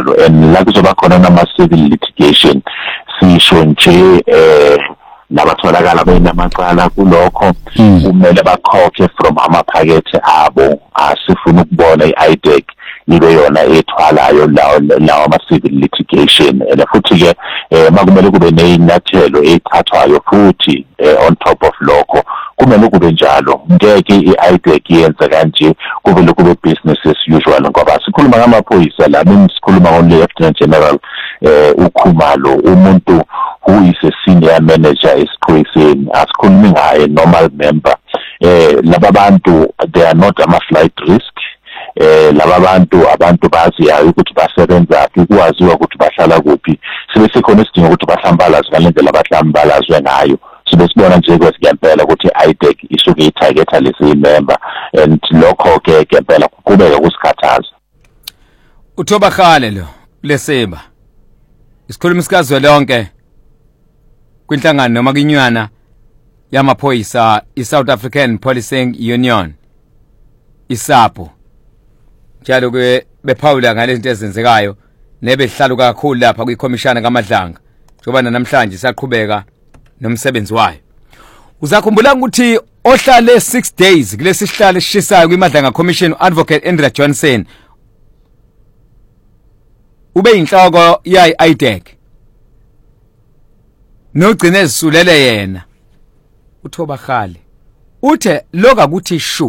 kanjalo, and la kuzoba khona nama-civil litigation sisho nje nabatholakala benamacala kulokho kumele bakhokhe from amaphakethe abo. Asifuna ukubona i-IDEC ibe yona ethwalayo lawo ama-civil litigation, and futhi ke makumele kube ney'nyathelo ey'thathwayo futhi on top of lokho kumele kube njalo. Ngeke i-IDEC yenze kanje kube kube business as usual, ngoba sikhuluma ngamaphoyisa la, sikhuluma ngo-Lieutenant General uKhumalo, umuntu who is a senior manager esiphoyiseni, asikhulumi ngaye normal member. Laba bantu they are not ama-flight risk. Laba abantu baziyayo ukuthi basebenza phi, kwaziwa ukuthi bahlala kuphi, sibe sikhona isidingo ukuthi bahlambalaze ngalendlela abahlambalazwe ngayo. Sibe sibona nje kwesiyempela ukuthi i-IDEC isuke itargetha lesi member, and lokho ke ngempela kuqhubeka kusikhathaza. uThobakhale lo leseba isikhulumi sikazwe lonke kwinhlangano noma kinywana yamaphoyisa iSouth African Policing Union isapo njalo ke bephawula ngalezinto ezenzekayo nebehlala kakhulu lapha kwikhomishana kaMadlanga njoba namhlanje siyaqhubeka nomsebenzi wayo. Uzakhumbula ukuthi ohlale 6 days kulesi sihlalo esishisayo kwiMadlanga Commission Advocate Andrea Johnson ube inhloko yayi-IDEC nogcine ezisulele yena uThobakhale uthe loka kuthi shu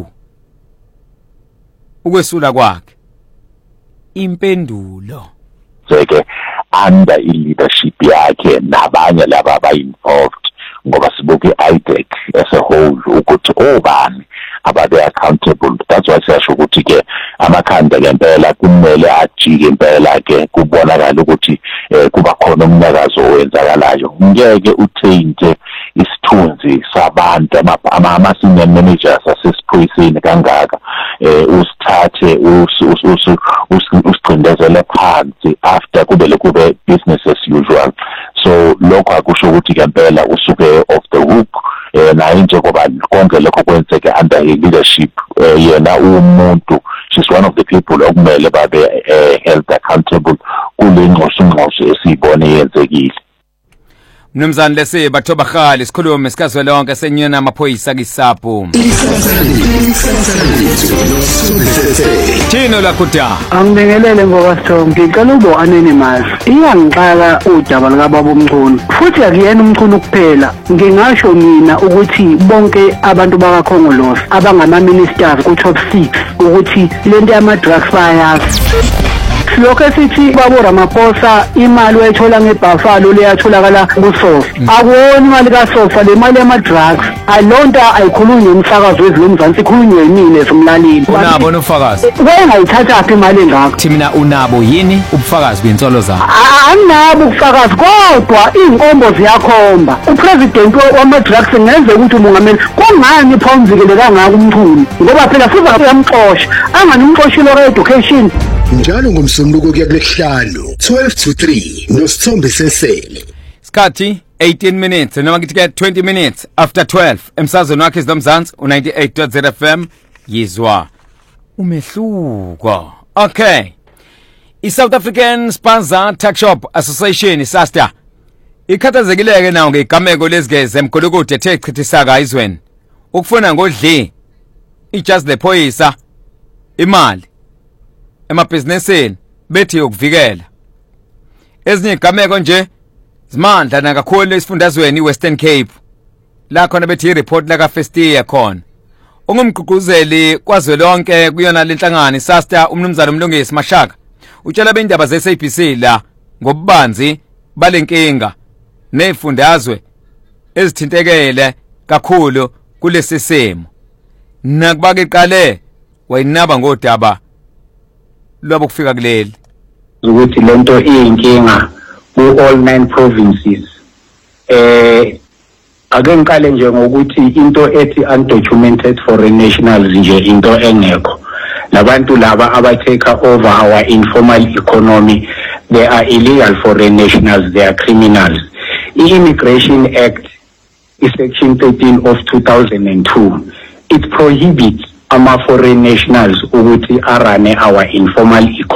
ukwesula kwakhe impendulo ke under i-leadership yakhe nabanye laba aba-involved, ngoba sibuke i-IDEC as a whole ukuthi obani ababe accountable. That's why siyasho ukuthi ke amakhanda ngempela kumele ajike impela ke kubonakala ukuthi kuba khona umnyakazo owenzakalayo. Ngeke uthinze isithunzi sabantu ama-senior managers asesiphoyiseni kangaka usithathe usicindezele phansi after kube business as usual. So lokho akusho ukuthi ngempela usuke off the hook, naye njengoba konke lokho kwenzeke under her leadership, yena umuntu, she's one of the people okumele babe held accountable kule ngxoxo esiyibone yenzekile. Mnumzane leseba Thobakhale isikhulumi sikazwe lonke senyana amaphoyisa kiSAPO. Thino la kuda angibingelele ngokwasitho ngicela ubo anonymous iyangixaka udaba likaBaba uMchunu futhi akuyena uMchunu kuphela, ngingasho mina ukuthi bonke abantu bakaKhongolose abangama ministers ku top 6 ukuthi lento yama drugs bayazi. Lokho esithi babo Ramaphosa imali wayithola ngeBuffalo leyatholakala kuSofa, akuwona imali kaSofa, le mali yama drugs alonto ayikhulunywe umsakazo wezilomzansi, ikhulunywe yimina esumlaleli. Unabo nofakazi wayengayithatha apha imali engakho? Thina unabo yini ubufakazi bensolo zakho? Anginabo ubufakazi, kodwa inkombo ziyakhomba. Upresident wama drugs ngenze ukuthi umongameli kungani phawumvikele kangaka uMchunu, ngoba phela futhi uyamxosha angani umxoshilo ka-education njalo ngomsombuluko kuya kulesihlanu 12 to 3 noSithombe Sesele. Skhathi 18 minutes noma ngithi ke 20 minutes after 12 emsazweni wakhe izomzansi u98.0 FM yizwa umehluko. Okay, iSouth African Sponsor Tuck Shop Association SASTA ikhathazekileke nawo ngegameko lezigeze emgolokude ethe chithisaka izweni ukufuna ngodli iJust the Phoyisa imali emabhizinesini bethi yokuvikela ezinye igameko nje zimandla nakakhulu esifundazweni iWestern Cape la khona bethi ireport la kaFestia khona ongumgqugquzeli kwazwelonke kuyona lenhlangano SASTA umnumzana uMlungisi Mashaka utshela bendaba zeSABC la ngobubanzi balenkinga nezifundazwe ezithintekele kakhulu kulesi simo nakubake iqale wayinaba ngodaba lwabo kufika kuleli ukuthi lento iyinkinga ku all 9 provinces. Ake ngiqale nje ngokuthi into ethi undocumented foreign nationals nje into engekho. Labantu laba abatake over our informal economy, they are illegal foreign nationals, they are criminals. I-Immigration Act section 13 of 2002 it prohibits ama foreign nationals ukuthi arane our informal economy.